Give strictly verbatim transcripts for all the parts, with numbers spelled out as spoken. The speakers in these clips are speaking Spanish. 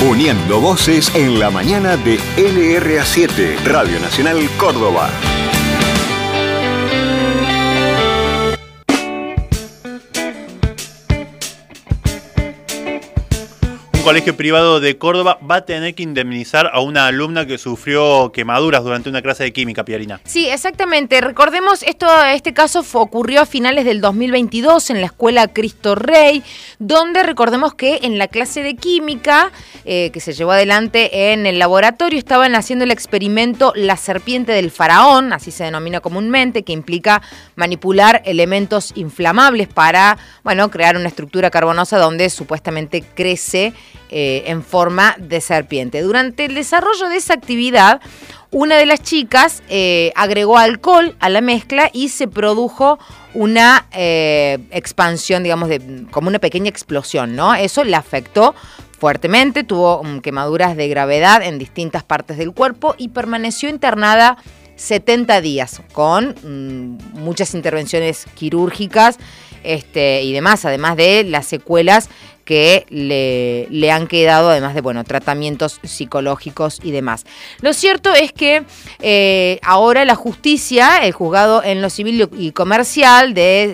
Uniendo voces en la mañana de L R A siete, Radio Nacional Córdoba. Un colegio privado de Córdoba va a tener que indemnizar a una alumna que sufrió quemaduras durante una clase de química, Piarina. Sí, exactamente. Recordemos, esto, este caso fue, ocurrió a finales del dos mil veintidós en la escuela Cristo Rey, donde recordemos que en la clase de química eh, que se llevó adelante en el laboratorio estaban haciendo el experimento La serpiente del faraón, así se denomina comúnmente, que implica manipular elementos inflamables para, bueno, crear una estructura carbonosa donde supuestamente crece Eh, en forma de serpiente. Durante el desarrollo de esa actividad, una de las chicas eh, agregó alcohol a la mezcla y se produjo una eh, expansión, digamos, de, como una pequeña explosión, ¿no? Eso la afectó fuertemente, tuvo um, quemaduras de gravedad en distintas partes del cuerpo y permaneció internada setenta días con um, muchas intervenciones quirúrgicas este, y demás, además de las secuelas que le, le han quedado, además de, bueno, tratamientos psicológicos y demás. Lo cierto es que eh, ahora la justicia, el juzgado en lo civil y comercial de,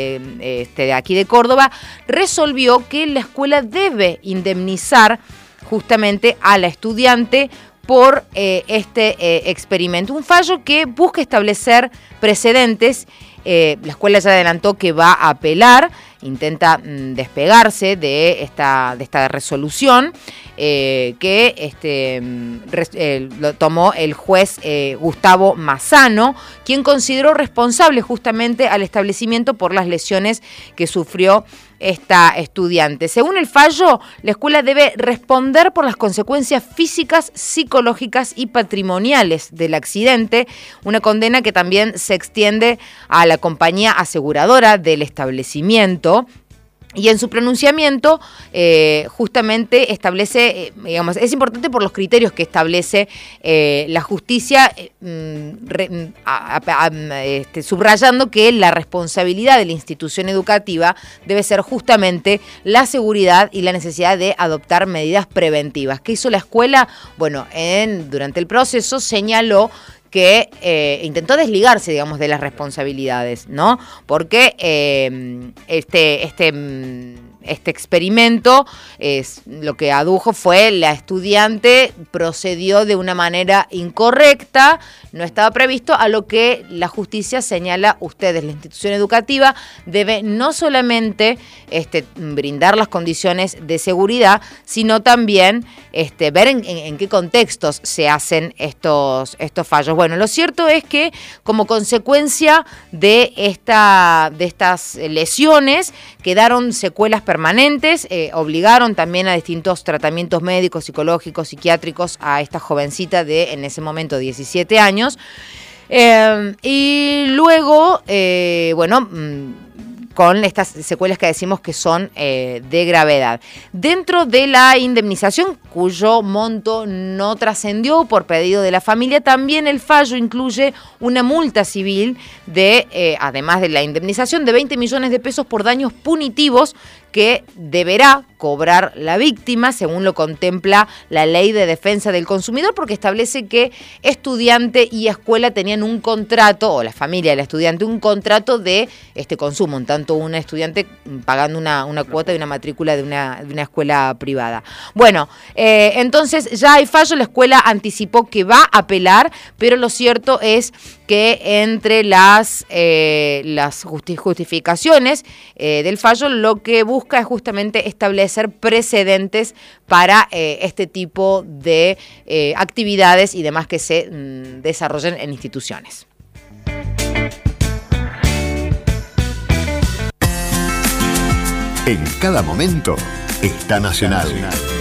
eh, este, de aquí de Córdoba, resolvió que la escuela debe indemnizar justamente a la estudiante por eh, este eh, experimento. Un fallo que busca establecer precedentes. Eh, la escuela ya adelantó que va a apelar, intenta mm, despegarse de esta, de esta resolución eh, que este, res, eh, lo tomó el juez eh, Gustavo Mazzano, quien consideró responsable justamente al establecimiento por las lesiones que sufrió esta estudiante. Según el fallo, la escuela debe responder por las consecuencias físicas, psicológicas y patrimoniales del accidente, una condena que también se extiende a la compañía aseguradora del establecimiento. Y en su pronunciamiento eh, justamente establece, eh, digamos, es importante por los criterios que establece eh, la justicia, eh, re, a, a, a, este, subrayando que la responsabilidad de la institución educativa debe ser justamente la seguridad y la necesidad de adoptar medidas preventivas. ¿Qué hizo la escuela? Bueno, en, durante el proceso señaló que eh, intentó desligarse, digamos, de las responsabilidades, ¿no? Porque eh, este, este, este experimento es, lo que adujo fue la estudiante procedió de una manera incorrecta, no estaba previsto, a lo que la justicia señala, ustedes, la institución educativa, debe no solamente este, brindar las condiciones de seguridad, sino también este, ver en, en, en qué contextos se hacen estos, estos fallos. Bueno, lo cierto es que como consecuencia de, esta, de estas lesiones quedaron secuelas permanentes, eh, obligaron también a distintos tratamientos médicos, psicológicos, psiquiátricos a esta jovencita de, en ese momento, diecisiete años. Eh, y luego, eh, bueno, con estas secuelas que decimos que son eh, de gravedad. Dentro de la indemnización, cuyo monto no trascendió por pedido de la familia, también el fallo incluye una multa civil de, eh, además de la indemnización, de veinte millones de pesos por daños punitivos que deberá cobrar la víctima, según lo contempla la Ley de Defensa del Consumidor, porque establece que estudiante y escuela tenían un contrato, o la familia del estudiante, un contrato de este consumo, en tanto una estudiante pagando una, una cuota de una matrícula de una, de una escuela privada. Bueno, eh, entonces ya hay fallo, la escuela anticipó que va a apelar, pero lo cierto es que entre las, eh, las justi- justificaciones eh, del fallo, lo que busca es justamente establecer precedentes para eh, este tipo de eh, actividades y demás que se mm, desarrollen en instituciones. En cada momento está Nacional.